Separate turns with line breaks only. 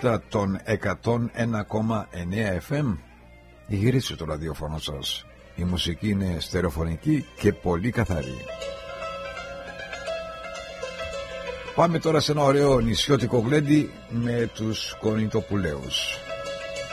συχνότητα των 101,9 FM. Γυρίστε το ραδιόφωνο σας. Η μουσική είναι στερεοφωνική και πολύ καθαρή. Πάμε τώρα σε ένα ωραίο νησιώτικο γλέντι με τους Κονιτοπουλαίους.